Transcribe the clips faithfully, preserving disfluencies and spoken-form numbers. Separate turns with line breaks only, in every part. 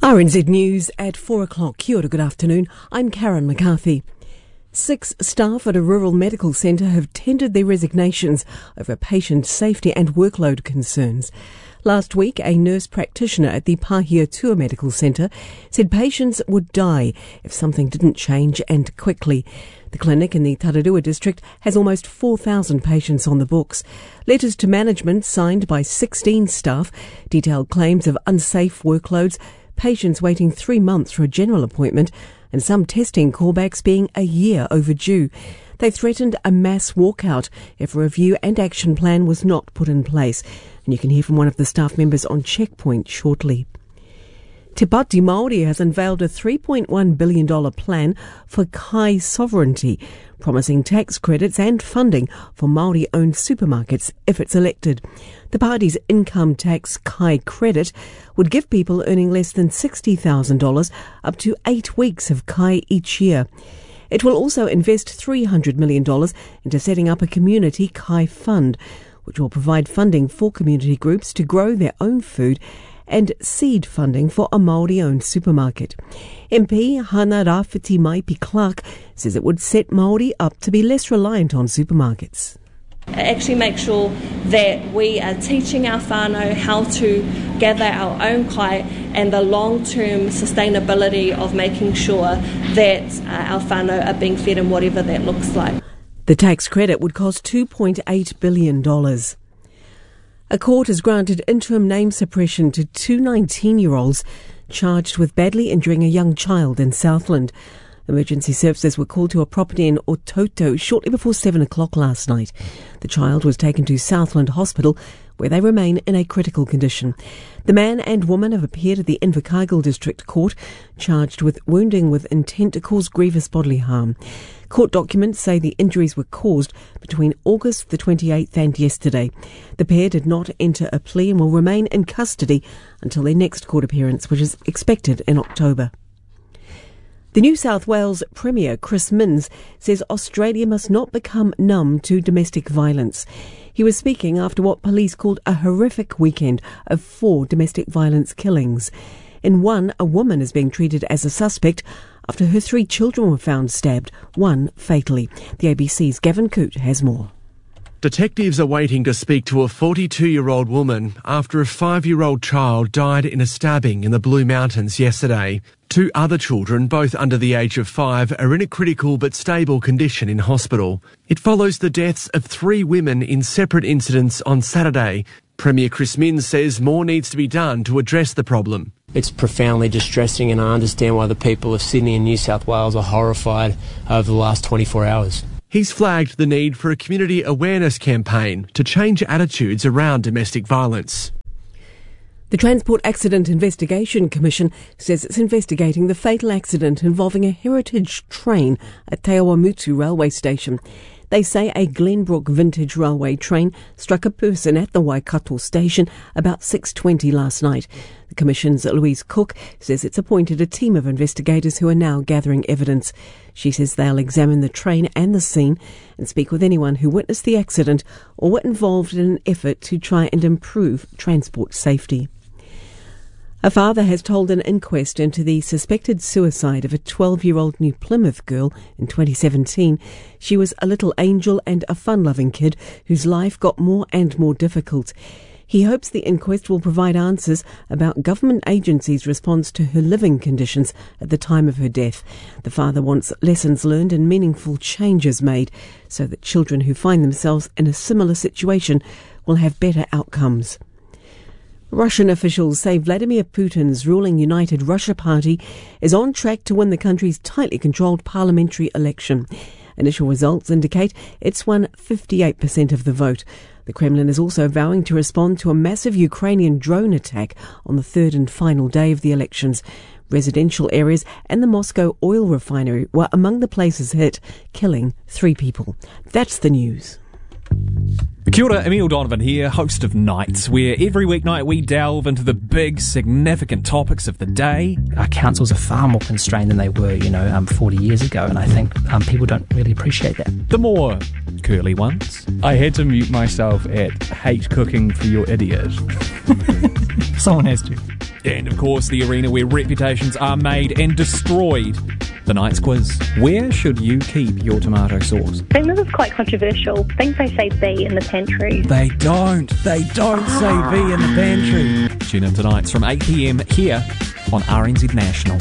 R N Z News at four o'clock. Kia ora, good afternoon. I'm Karen McCarthy. Six staff at a rural medical centre have tendered their resignations over patient safety and workload concerns. Last week, a nurse practitioner at the Pahiatua Medical Centre said patients would die if something didn't change and quickly. The clinic in the Tararua district has almost four thousand patients on the books. Letters to management signed by sixteen staff detailed claims of unsafe workloads, patients waiting three months for a general appointment, and some testing callbacks being a year overdue. They threatened a mass walkout if a review and action plan was not put in place. And you can hear from one of the staff members on Checkpoint shortly. Te Pāti Māori has unveiled a three point one billion dollars plan for Kai sovereignty, promising tax credits and funding for Māori-owned supermarkets if it's elected. The party's income tax Kai credit would give people earning less than sixty thousand dollars up to eight weeks of Kai each year. It will also invest three hundred million dollars into setting up a community Kai fund, which will provide funding for community groups to grow their own food and seed funding for a Māori-owned supermarket. M P Hana Rāwhiti Maipi Clark says it would set Māori up to be less reliant on supermarkets.
Actually make sure that we are teaching our whānau how to gather our own kai and the long-term sustainability of making sure that uh, our whānau are being fed in whatever that looks like.
The tax credit would cost two point eight billion dollars. A court has granted interim name suppression to two nineteen-year-olds charged with badly injuring a young child in Southland. Emergency services were called to a property in Ototo shortly before seven o'clock last night. The child was taken to Southland Hospital, where they remain in a critical condition. The man and woman have appeared at the Invercargill District Court, charged with wounding with intent to cause grievous bodily harm. Court documents say the injuries were caused between August the twenty-eighth and yesterday. The pair did not enter a plea and will remain in custody until their next court appearance, which is expected in October. The New South Wales Premier, Chris Minns, says Australia must not become numb to domestic violence. He was speaking after what police called a horrific weekend of four domestic violence killings. In one, a woman is being treated as a suspect after her three children were found stabbed, one fatally. The A B C's Gavin Coote has more.
Detectives are waiting to speak to a forty-two-year-old woman after a five-year-old child died in a stabbing in the Blue Mountains yesterday. Two other children, both under the age of five, are in a critical but stable condition in hospital. It follows the deaths of three women in separate incidents on Saturday. Premier Chris Minns says more needs to be done to address the problem.
It's profoundly distressing, and I understand why the people of Sydney and New South Wales are horrified over the last twenty-four hours.
He's flagged the need for a community awareness campaign to change attitudes around domestic violence.
The Transport Accident Investigation Commission says it's investigating the fatal accident involving a heritage train at Te Awamutu railway station. They say a Glenbrook vintage railway train struck a person at the Waikato station about six twenty last night. The Commission's Louise Cook says it's appointed a team of investigators who are now gathering evidence. She says they'll examine the train and the scene and speak with anyone who witnessed the accident or were involved in an effort to try and improve transport safety. A father has told an inquest into the suspected suicide of a twelve-year-old New Plymouth girl in twenty seventeen. She was a little angel and a fun-loving kid whose life got more and more difficult. He hopes the inquest will provide answers about government agencies' response to her living conditions at the time of her death. The father wants lessons learned and meaningful changes made so that children who find themselves in a similar situation will have better outcomes. Russian officials say Vladimir Putin's ruling United Russia Party is on track to win the country's tightly controlled parliamentary election. Initial results indicate it's won fifty-eight percent of the vote. The Kremlin is also vowing to respond to a massive Ukrainian drone attack on the third and final day of the elections. Residential areas and the Moscow oil refinery were among the places hit, killing three people. That's the news.
Kia ora, Emil Donovan here, host of Nights, where every weeknight we delve into the big, significant topics of the day.
Our councils are far more constrained than they were, you know, um, forty years ago, and I think um, people don't really appreciate that.
The more curly ones.
I had to mute myself at hate cooking for your idiot.
Someone has to.
And of course, the arena where reputations are made and destroyed. The Knights quiz. Where should you keep your tomato sauce?
I think this is quite controversial. I think they say B in the pantry.
They don't. They don't say B in the pantry. Tune in tonight from eight p.m. here on R N Z National.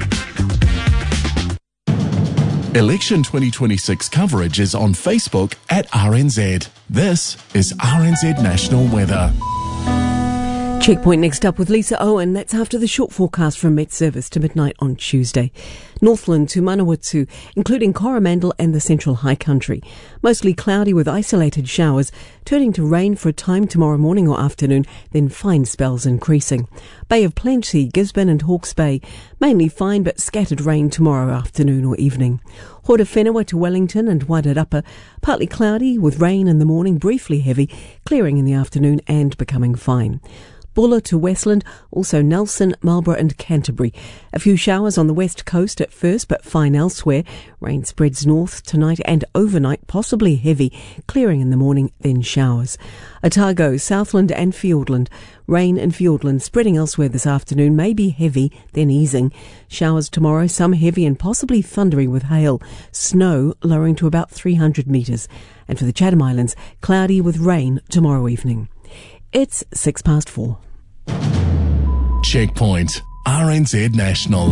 Election twenty twenty-six coverage is on Facebook at R N Z. This is R N Z National Weather.
Checkpoint next up with Lisa Owen. That's after the short forecast from Met Service to midnight on Tuesday. Northland to Manawatu, including Coromandel and the Central High Country. Mostly cloudy with isolated showers, turning to rain for a time tomorrow morning or afternoon, then fine spells increasing. Bay of Plenty, Gisborne and Hawke's Bay. Mainly fine but scattered rain tomorrow afternoon or evening. Horowhenua to Wellington and Wairarapa. Partly cloudy with rain in the morning, briefly heavy, clearing in the afternoon and becoming fine. Bulla to Westland, also Nelson, Marlborough and Canterbury. A few showers on the west coast at first, but fine elsewhere. Rain spreads north tonight and overnight, possibly heavy, clearing in the morning, then showers. Otago, Southland and Fiordland. Rain in Fiordland, spreading elsewhere this afternoon, may be heavy, then easing. Showers tomorrow, some heavy and possibly thundery with hail. Snow lowering to about three hundred metres. And for the Chatham Islands, cloudy with rain tomorrow evening. It's six past four.
Checkpoint, R N Z National.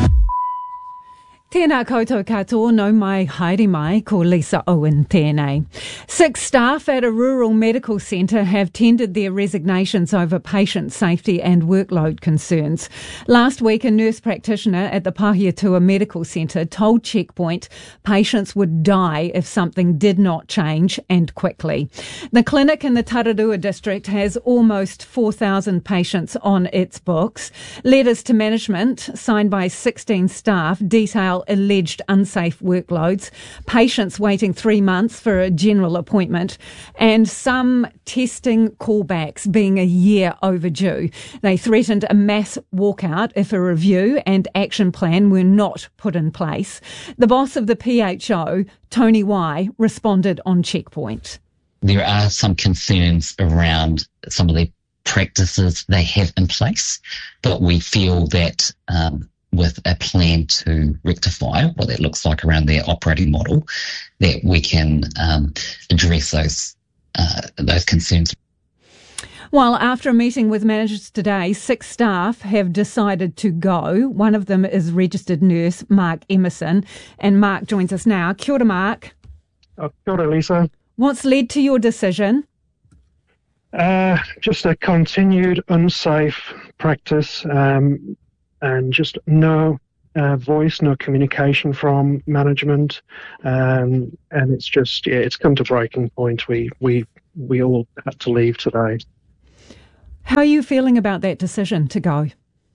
Tēnā koutou katoa, no mai haere mai, ko Lisa Owen tēnei. Six staff at a rural medical centre have tendered their resignations over patient safety and workload concerns. Last week, a nurse practitioner at the Pahiatua Medical Centre told Checkpoint patients would die if something did not change, and quickly. The clinic in the Tararua district has almost four thousand patients on its books. Letters to management, signed by sixteen staff, detail alleged unsafe workloads, patients waiting three months for a general appointment, and some testing callbacks being a year overdue. They threatened a mass walkout if a review and action plan were not put in place. The boss of the P H O, Tony Y, responded on Checkpoint.
There are some concerns around some of the practices they have in place, but we feel that um, with a plan to rectify what that looks like around their operating model, that we can um, address those uh, those concerns.
Well, after a meeting with managers today, six staff have decided to go. One of them is registered nurse Mark Emerson, and Mark joins us now. Kia ora, Mark.
Oh, kia ora, Lisa.
What's led to your decision?
Uh, just a continued unsafe practice. Um, and just no uh, voice, no communication from management, um, and it's just yeah, it's come to breaking point. We we we all had to leave today.
How are you feeling about that decision to go?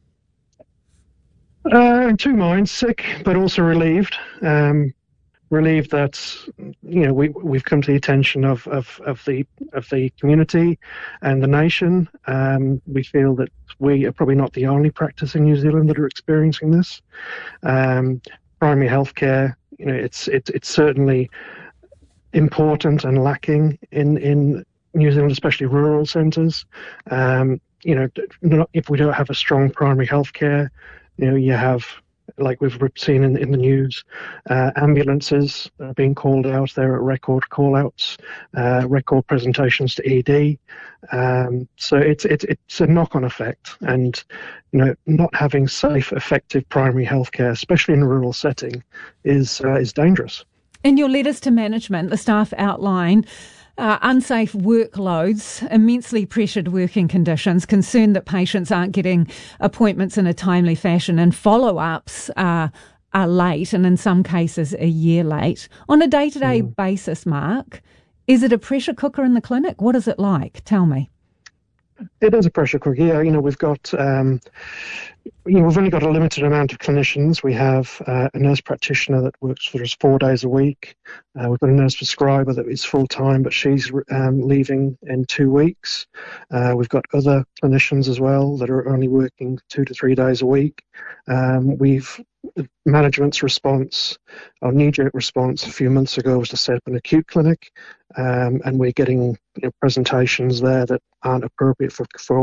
Uh, in two minds, sick but also relieved. Um, relieved that you know we we've come to the attention of of, of the of the community and the nation. Um, we feel that we are probably not the only practice in New Zealand that are experiencing this. Um, primary healthcare, you know, it's it's it's certainly important and lacking in in New Zealand, especially rural centres. Um, you know, not, if we don't have a strong primary healthcare, you know, you have, like we've seen in, in the news, uh, ambulances are being called out. They're at record call-outs, uh, record presentations to E D. Um, so it's it's it's a knock-on effect, and you know, not having safe, effective primary healthcare, especially in a rural setting, is uh, is dangerous.
In your letters to management, the staff outline Uh, unsafe workloads, immensely pressured working conditions, concern that patients aren't getting appointments in a timely fashion, and follow-ups are, are late, and in some cases a year late. On a day-to-day mm. basis, Mark, is it a pressure cooker in the clinic? What is it like? Tell me.
It is a pressure cooker, yeah. You know, we've got, um, you know, we've only got a limited amount of clinicians. We have uh, a nurse practitioner that works for us four days a week. Uh, we've got a nurse prescriber that is full-time, but she's um, leaving in two weeks. Uh, we've got other clinicians as well that are only working two to three days a week. Um, we've management's response, our knee-jerk response a few months ago was to set up an acute clinic, um, and we're getting you know, presentations there that aren't appropriate for, for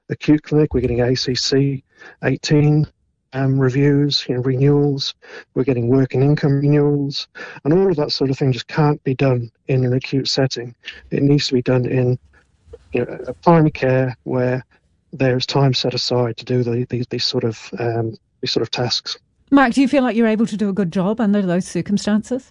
acute clinic. We're getting A C C eighteen um, reviews, you know, renewals. We're getting work and income renewals, and all of that sort of thing just can't be done in an acute setting. It needs to be done in, you know, a primary care where there's time set aside to do the, these these sort of um, these sort of tasks.
Mark, do you feel like you're able to do a good job under those circumstances?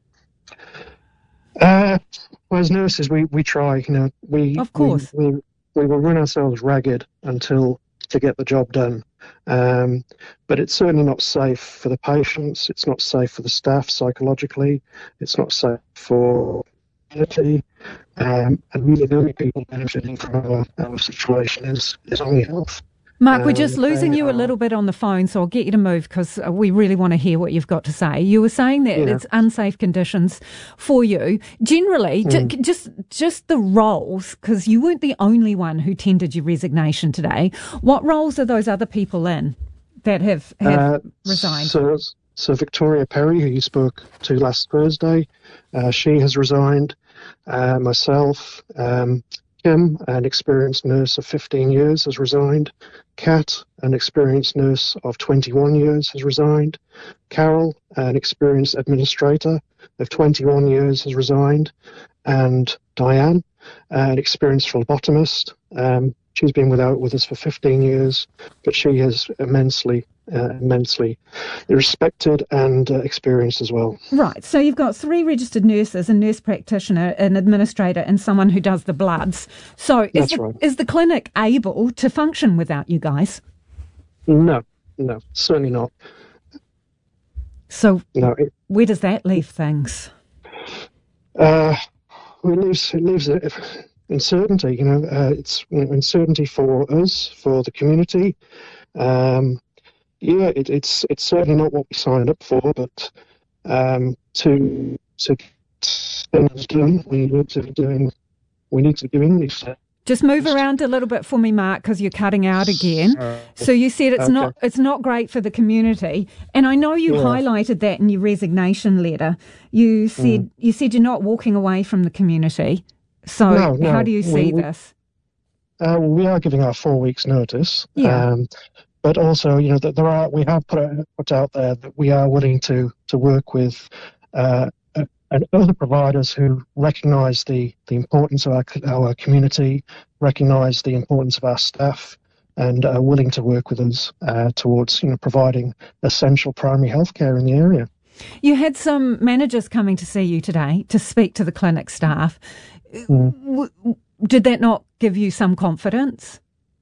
Uh, well, as nurses, we, we try. You know, we
of course
we, we, we will run ourselves ragged until to get the job done. Um, but it's certainly not safe for the patients. It's not safe for the staff psychologically. It's not safe for community. Um, and really, the only people benefiting from our, our situation is is only health.
Mark,
um,
we're just losing you a little bit on the phone, so I'll get you to move because we really want to hear what you've got to say. You were saying that yeah. it's unsafe conditions for you. Generally, mm. j- just just the roles, because you weren't the only one who tendered your resignation today. What roles are those other people in that have, have uh, resigned?
So, so Victoria Perry, who you spoke to last Thursday, uh, she has resigned. Uh, myself, um, Kim, an experienced nurse of fifteen years, has resigned. Kat, an experienced nurse of twenty-one years, has resigned. Carol, an experienced administrator of twenty-one years, has resigned. And Diane, an experienced phlebotomist. Um, she's been without with us for fifteen years, but she has immensely Uh, immensely respected and uh, experienced as well.
Right, so you've got three registered nurses, a nurse practitioner, an administrator and someone who does the bloods. So is,
That's
the,
right.
is the clinic able to function without you guys?
No, no, certainly not.
So
no, it,
where does that leave things?
Uh, it leaves, it leaves uncertainty, you know, uh, it's you know, uncertainty for us, for the community. Um, Yeah, it, it's it's certainly not what we signed up for, but um, to to get things done, we need to be doing we need to be doing these.
Just move around a little bit for me, Mark, because you're cutting out again. Uh, so you said it's okay. not it's not great for the community, and I know you yeah. highlighted that in your resignation letter. You said mm. you said you're not walking away from the community. So
no, no.
how do you see
we,
this?
Uh, well, we are giving our four weeks' notice.
Yeah.
Um, But also, you know, that there are we have put, put out there that we are willing to to work with uh, uh, other providers who recognise the, the importance of our our community, recognise the importance of our staff, and are willing to work with us uh, towards you know providing essential primary health care in the area.
You had some managers coming to see you today to speak to the clinic staff. Mm. Did that not give you some confidence?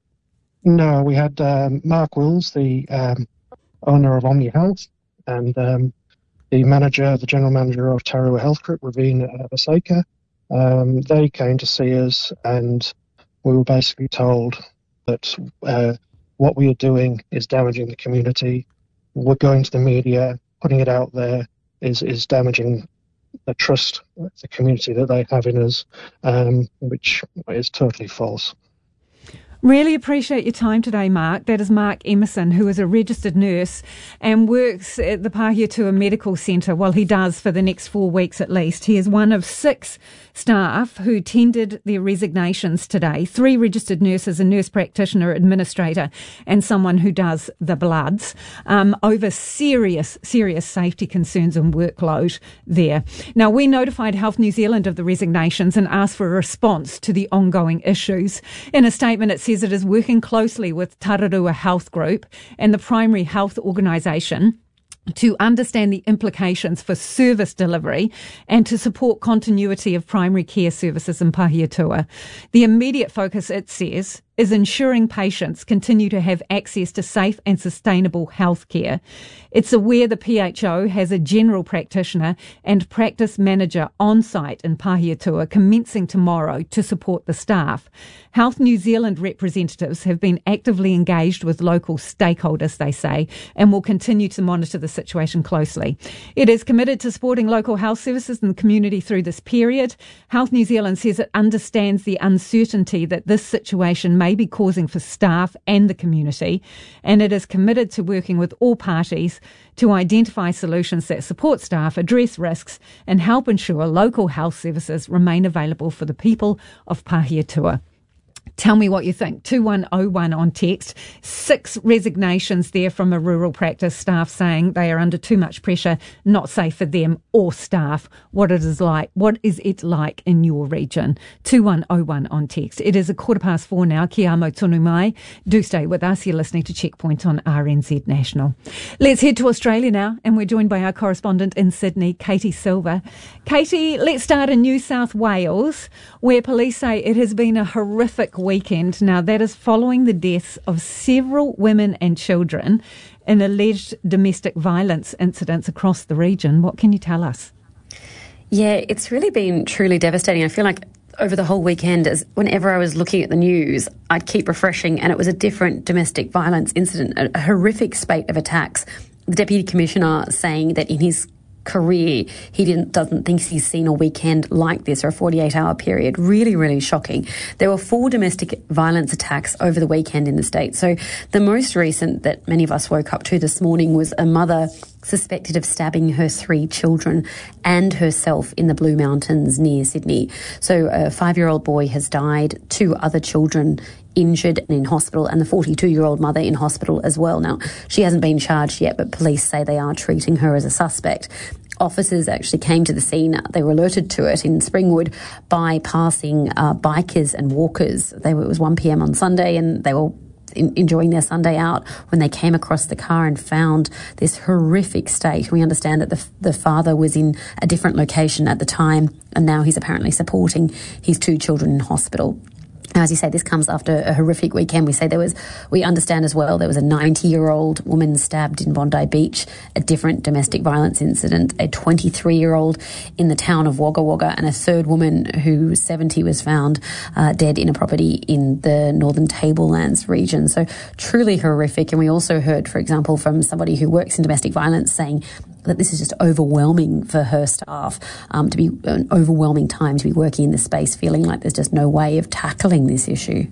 No, we had um, Mark Wills, the um, owner of Omni Health, and um, the manager, the general manager of Tarua Health Group, Ravina Vaseka. Um, they came to see us, and we were basically told that uh, what we are doing is damaging the community. We're going to the media, putting it out there is is damaging the trust, the community that they have in us, um, which is totally false.
Really appreciate your time today, Mark. That is Mark Emerson, who is a registered nurse and works at the Pahiatua Medical Centre. Well, he does for the next four weeks at least. He is one of six staff who tendered their resignations today. Three registered nurses, a nurse practitioner, administrator, and someone who does the bloods, um, over serious, serious safety concerns and workload there. Now, we notified Health New Zealand of the resignations and asked for a response to the ongoing issues. In a statement, it says it is working closely with Tararua Health Group and the Primary Health Organisation to understand the implications for service delivery and to support continuity of primary care services in Pahiatua. The immediate focus, it says, is ensuring patients continue to have access to safe and sustainable health care. It's aware the P H O has a general practitioner and practice manager on site in Pahiatua commencing tomorrow to support the staff. Health New Zealand representatives have been actively engaged with local stakeholders, they say, and will continue to monitor the situation closely. It is committed to supporting local health services in the community through this period. Health New Zealand says it understands the uncertainty that this situation may be causing for staff and the community, and it is committed to working with all parties to identify solutions that support staff, address risks, and help ensure local health services remain available for the people of Pahiatua. Tell me what you think. two one oh one on text. Six resignations there from a rural practice staff saying they are under too much pressure, not safe for them or staff. What it is like, what is it like in your region? two one oh one on text. It is a quarter past four now. Ki amo tonu mai. Do stay with us. You're listening to Checkpoint on R N Z National. Let's head to Australia now, and we're joined by our correspondent in Sydney, Katie Silver. Katie, let's start in New South Wales, where police say it has been a horrific weekend. Now, that is following the deaths of several women and children in alleged domestic violence incidents across the region. What can you tell us?
Yeah, it's really been truly devastating. I feel like over the whole weekend, as whenever I was looking at the news, I'd keep refreshing, and it was a different domestic violence incident, a, a horrific spate of attacks. The Deputy Commissioner saying that in his career, he didn't, doesn't think he's seen a weekend like this, or a forty-eight hour period. Really, really shocking. There were four domestic violence attacks over the weekend in the state. So the most recent that many of us woke up to this morning was a mother suspected of stabbing her three children and herself in the Blue Mountains near Sydney. So a five-year-old boy has died, two other children injured and in hospital, and the forty-two-year-old mother in hospital as well. Now, she hasn't been charged yet, but police say they are treating her as a suspect. Officers actually came to the scene. They were alerted to it in Springwood by passing uh, bikers and walkers. They were, it was one p.m. on Sunday, and they were in, enjoying their Sunday out when they came across the car and found this horrific state. We understand that the, the father was in a different location at the time, and now he's apparently supporting his two children in hospital. Now, as you say, this comes after a horrific weekend. We say there was, we understand as well, there was a ninety-year-old woman stabbed in Bondi Beach, a different domestic violence incident, a twenty-three-year-old in the town of Wagga Wagga, and a third woman who seventy was found uh, dead in a property in the Northern Tablelands region. So truly horrific. And we also heard, for example, from somebody who works in domestic violence saying that this is just overwhelming for her staff, um, to be an overwhelming time to be working in this space, feeling like there's just no way of tackling this issue.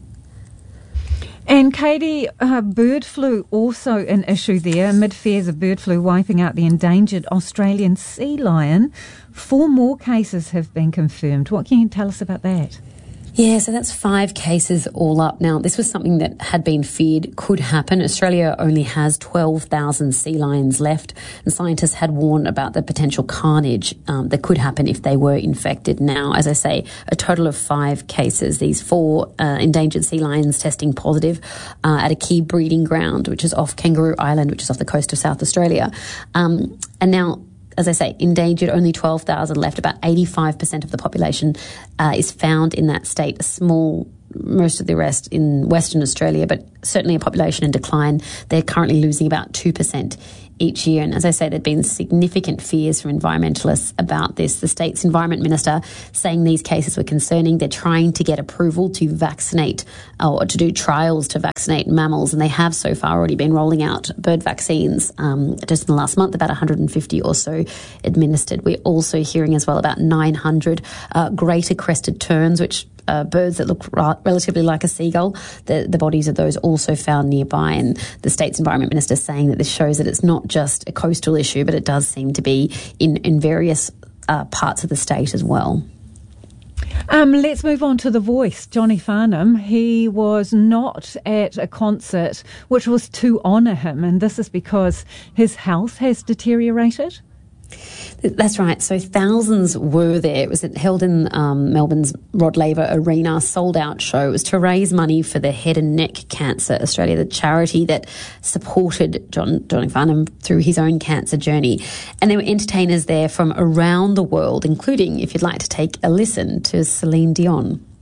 And Katie, uh, bird flu also an issue there, amid fears of bird flu wiping out the endangered Australian sea lion. Four more cases have been confirmed. What can you tell us about that?
Yeah, so that's five cases all up. Now, this was something that had been feared could happen. Australia only has twelve thousand sea lions left, and scientists had warned about the potential carnage um, that could happen if they were infected. Now, as I say, a total of five cases. These four uh, endangered sea lions testing positive uh, at a key breeding ground, which is off Kangaroo Island, which is off the coast of South Australia. Um, and now, as I say, endangered, only twelve thousand left. About eighty-five percent of the population uh, is found in that state. A small, most of the rest in Western Australia, but certainly a population in decline. They're currently losing about two percent each year. And as I say, there'd been significant fears from environmentalists about this. The state's environment minister saying these cases were concerning. They're trying to get approval to vaccinate or to do trials to vaccinate mammals, and they have so far already been rolling out bird vaccines. Um, just in the last month, about one hundred fifty or so administered. We're also hearing as well about nine hundred uh, greater crested terns, which Uh, birds that look ra- relatively like a seagull. The, the bodies of those also found nearby, and the state's environment minister saying that this shows that it's not just a coastal issue, but it does seem to be in, in various uh, parts of the state as well.
Um, let's move on to The Voice. Johnny Farnham, he was not at a concert which was to honour him, and this is because his health has deteriorated.
That's right. So thousands were there. It was held in um, Melbourne's Rod Laver Arena, sold-out show. It was to raise money for the Head and Neck Cancer Australia, the charity that supported John Johnny Farnham through his own cancer journey. And there were entertainers there from around the world, including, if you'd like to take a listen, to Celine Dion.